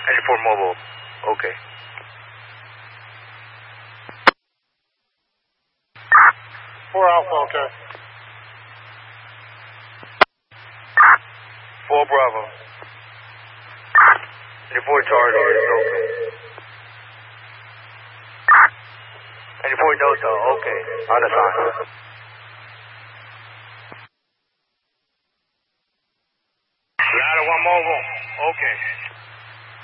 94 mobile. Okay. 4 Alpha, okay. 4 Bravo. 94 Charlie is okay. 94 Delta, okay. Unassigned. Ladder 1 mobile, okay.